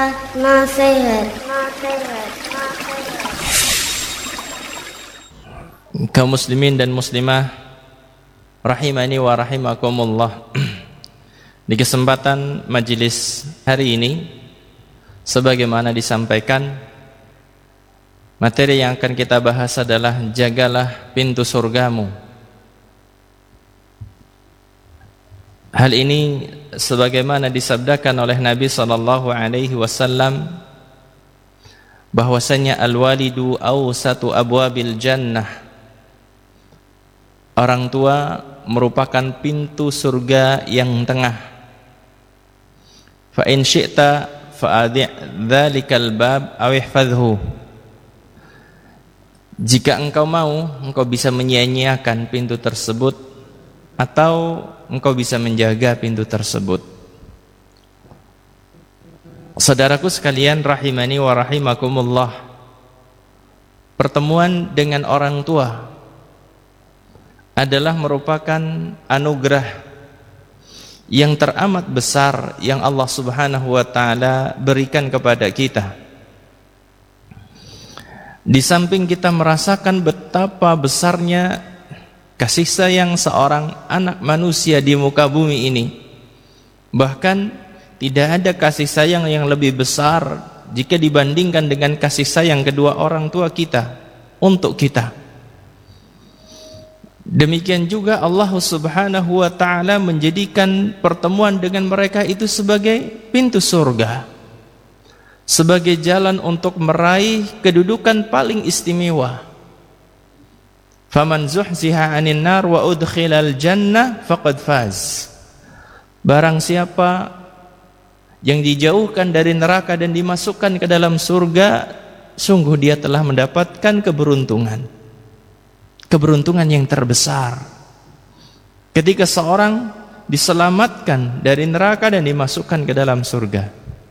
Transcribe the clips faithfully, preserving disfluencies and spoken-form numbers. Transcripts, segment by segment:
nasihat. Kaum muslimin dan muslimah rahimani wa rahimakumullah. Di kesempatan majelis hari ini, sebagaimana disampaikan, materi yang akan kita bahas adalah jagalah pintu surgamu. Hal ini sebagaimana disabdakan oleh Nabi sallallahu alaihi wasallam bahwasanya al-walidu awsatu abwabil jannah. Orang tua merupakan pintu surga yang tengah. Fa in syi'ta fa'adhi' dzalikal bab aw ihfazhu. Jika engkau mau, engkau bisa menyia-nyiakan pintu tersebut atau engkau bisa menjaga pintu tersebut. Saudaraku sekalian rahimani wa rahimakumullah, pertemuan dengan orang tua adalah merupakan anugerah yang teramat besar yang Allah Subhanahu wa taala berikan kepada kita. Di samping kita merasakan betapa besarnya kasih sayang seorang anak manusia di muka bumi ini, bahkan tidak ada kasih sayang yang lebih besar jika dibandingkan dengan kasih sayang kedua orang tua kita untuk kita. Demikian juga Allah Subhanahu wa taala menjadikan pertemuan dengan mereka itu sebagai pintu surga, sebagai jalan untuk meraih kedudukan paling istimewa. Faman zuhziha 'anil nar wa udkhilal jannah faqad faz. Barang siapa yang dijauhkan dari neraka dan dimasukkan ke dalam surga, sungguh dia telah mendapatkan keberuntungan. Keberuntungan yang terbesar ketika seorang diselamatkan dari neraka dan dimasukkan ke dalam surga.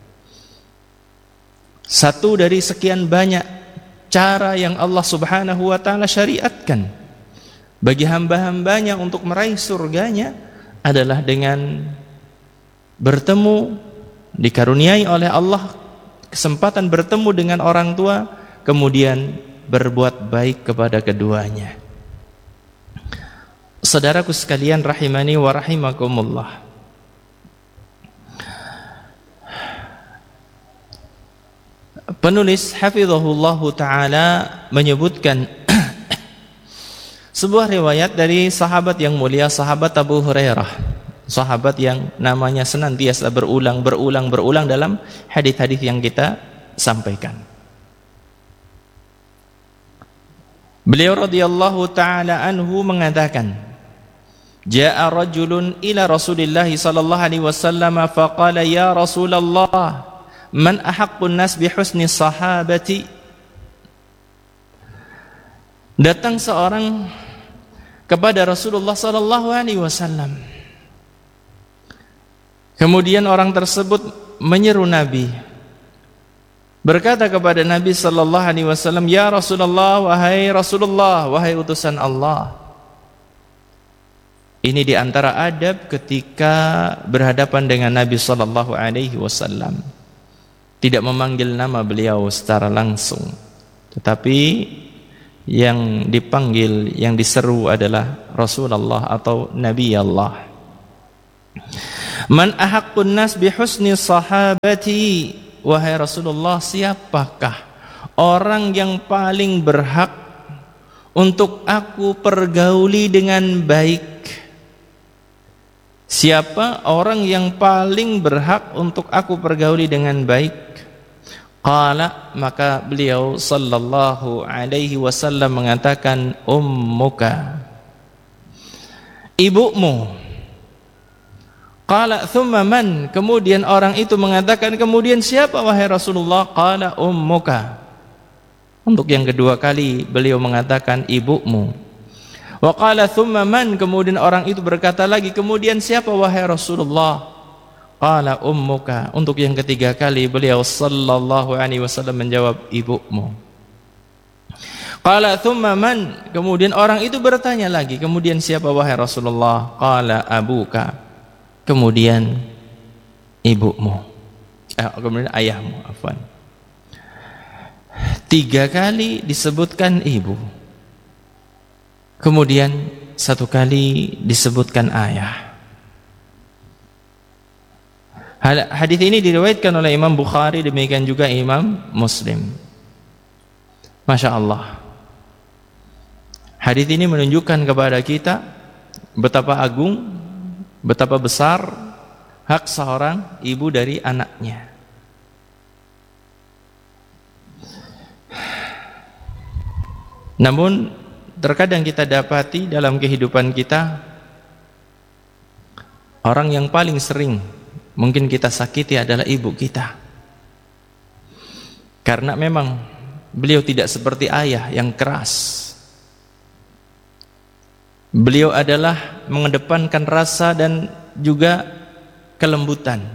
Satu dari sekian banyak cara yang Allah Subhanahu wa taala syariatkan bagi hamba-hambanya untuk meraih surganya adalah dengan bertemu, dikaruniai oleh Allah kesempatan bertemu dengan orang tua, kemudian berbuat baik kepada keduanya. Saudaraku sekalian rahimani wa rahimakumullah, penulis hafizahullahu ta'ala menyebutkan sebuah riwayat dari sahabat yang mulia, sahabat Abu Hurairah, sahabat yang namanya senantiasa berulang berulang berulang dalam hadis-hadis yang kita sampaikan. Beliau radhiyallahu ta'ala anhu mengatakan, Ja'a rajulun ila Rasulillah sallallahu alaihi wasallam faqala ya Rasulullah man ahaqqun nas bi husni sahabati. Datang seorang kepada Rasulullah sallallahu alaihi wasallam. Kemudian orang tersebut menyeru Nabi, berkata kepada Nabi sallallahu alaihi wasallam, ya Rasulullah, wahai Rasulullah, wahai utusan Allah. Ini di antara adab ketika berhadapan dengan Nabi sallallahu alaihi wasallam. Tidak memanggil nama beliau secara langsung, tetapi yang dipanggil, yang diseru adalah Rasulullah atau Nabi Allah. Man ahaqqun nas bi husni sahabati. Wahai Rasulullah, siapakah orang yang paling berhak untuk aku pergauli dengan baik? Siapa orang yang paling berhak untuk aku pergauli dengan baik? Qala, maka beliau sallallahu alaihi wasallam mengatakan, ummuka, ibumu. Qala thumma man, kemudian orang itu mengatakan, kemudian siapa wahai Rasulullah? Qala ummuka. Untuk yang kedua kali beliau mengatakan ibumu. Wa qala thumma man, kemudian orang itu berkata lagi, kemudian siapa wahai Rasulullah? Qala ummuka. Untuk yang ketiga kali beliau sallallahu alaihi wasallam menjawab ibumu. Qala thumma man, kemudian orang itu bertanya lagi, kemudian siapa wahai Rasulullah? Qala abuka. Kemudian ibumu. eh, kemudian ayahmu, afwan. Tiga kali disebutkan ibu, kemudian satu kali disebutkan ayah. Hadis ini diriwayatkan oleh Imam Bukhari, demikian juga Imam Muslim. Masya Allah, hadis ini menunjukkan kepada kita betapa agung, betapa besar hak seorang ibu dari anaknya. Namun terkadang kita dapati dalam kehidupan kita, orang yang paling sering mungkin kita sakiti adalah ibu kita. Karena memang beliau tidak seperti ayah yang keras. Beliau adalah mengedepankan rasa dan juga kelembutan.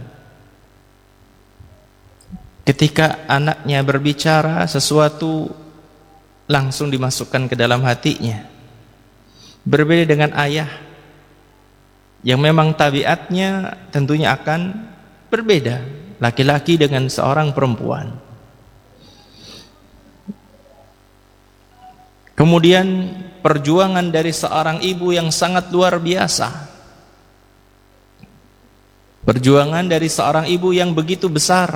Ketika anaknya berbicara sesuatu, langsung dimasukkan ke dalam hatinya. Berbeda dengan ayah yang memang tabiatnya tentunya akan berbeda, laki-laki dengan seorang perempuan. Kemudian perjuangan dari seorang ibu yang sangat luar biasa, perjuangan dari seorang ibu yang begitu besar.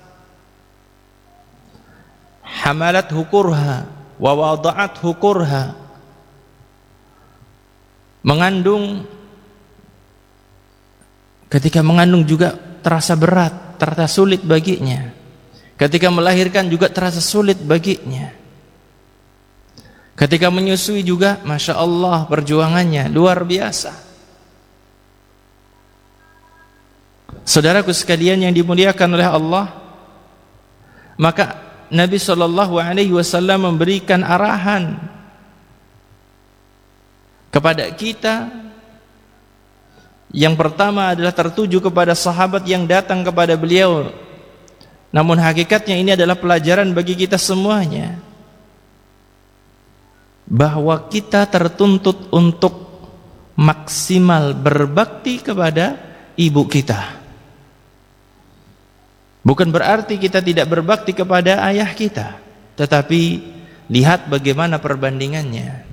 Hamalat hukurha wa wada'at hukurha, mengandung, ketika mengandung juga terasa berat, terasa sulit baginya. Ketika melahirkan juga terasa sulit baginya. Ketika menyusui juga, Masya Allah, perjuangannya luar biasa. Saudaraku sekalian yang dimuliakan oleh Allah, maka Nabi shallallahu alaihi wasallam memberikan arahan kepada kita. Yang pertama adalah tertuju kepada sahabat yang datang kepada beliau, namun hakikatnya ini adalah pelajaran bagi kita semuanya, bahwa kita tertuntut untuk maksimal berbakti kepada ibu kita. Bukan berarti kita tidak berbakti kepada ayah kita, tetapi lihat bagaimana perbandingannya.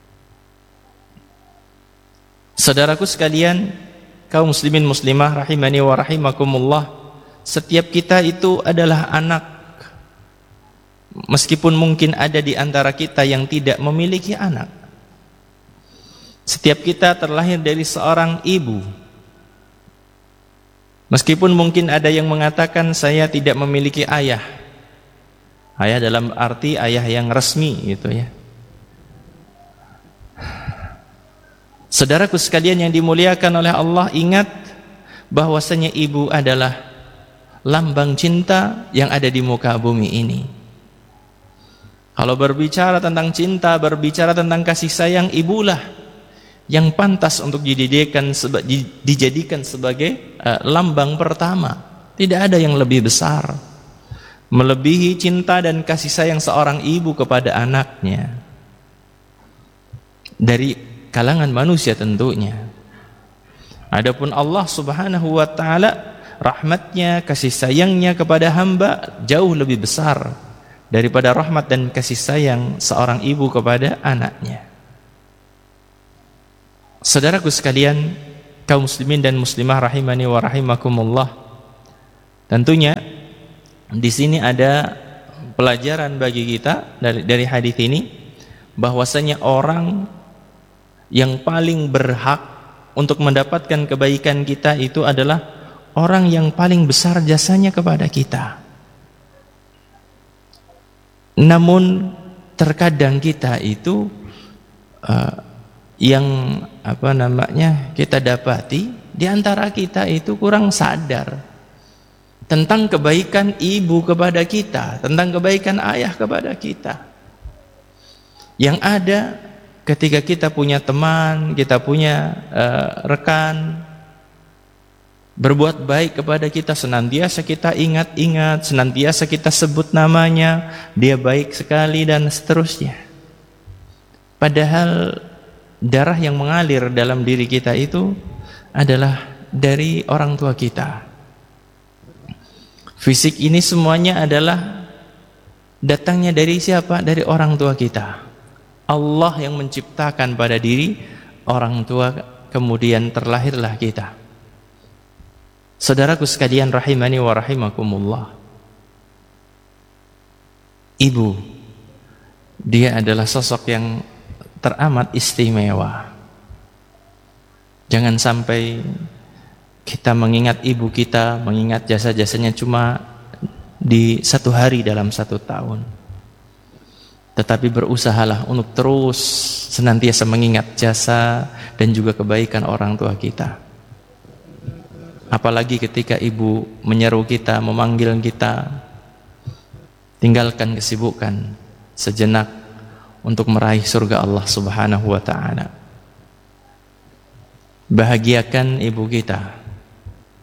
Saudaraku sekalian, kaum muslimin muslimah rahimani wa rahimakumullah, setiap kita itu adalah anak. Meskipun mungkin ada di antara kita yang tidak memiliki anak, setiap kita terlahir dari seorang ibu. Meskipun mungkin ada yang mengatakan saya tidak memiliki ayah, ayah dalam arti ayah yang resmi gitu ya. Saudaraku sekalian yang dimuliakan oleh Allah, ingat bahwasanya ibu adalah lambang cinta yang ada di muka bumi ini. Kalau berbicara tentang cinta, berbicara tentang kasih sayang, ibulah yang pantas untuk dijadikan seba, dijadikan sebagai uh, lambang pertama. Tidak ada yang lebih besar melebihi cinta dan kasih sayang seorang ibu kepada anaknya dari kalangan manusia tentunya. Adapun Allah Subhanahu wa taala, rahmatnya, kasih sayangnya kepada hamba jauh lebih besar daripada rahmat dan kasih sayang seorang ibu kepada anaknya. Saudaraku sekalian, kaum muslimin dan muslimah rahimani wa rahimakumullah, tentunya di sini ada pelajaran bagi kita dari dari hadis ini, bahwasanya orang yang paling berhak untuk mendapatkan kebaikan kita itu adalah orang yang paling besar jasanya kepada kita. Namun terkadang kita itu uh, yang apa namanya kita dapati di antara kita itu kurang sadar tentang kebaikan ibu kepada kita, tentang kebaikan ayah kepada kita. Yang ada ketika kita punya teman, kita punya uh, rekan berbuat baik kepada kita, senantiasa kita ingat-ingat, senantiasa kita sebut namanya, dia baik sekali dan seterusnya. Padahal darah yang mengalir dalam diri kita itu adalah dari orang tua kita. Fisik ini semuanya adalah datangnya dari siapa? Dari orang tua kita. Allah yang menciptakan pada diri orang tua, kemudian terlahirlah kita. Saudaraku sekalian rahimani wa rahimakumullah. Ibu, dia adalah sosok yang teramat istimewa. Jangan sampai kita mengingat ibu kita, mengingat jasa-jasanya cuma di satu hari dalam satu tahun. Tetapi berusahalah untuk terus senantiasa mengingat jasa dan juga kebaikan orang tua kita. Apalagi ketika ibu menyeru kita, memanggil kita, tinggalkan kesibukan sejenak untuk meraih surga Allah Subhanahu wa ta'ala. Bahagiakan ibu kita,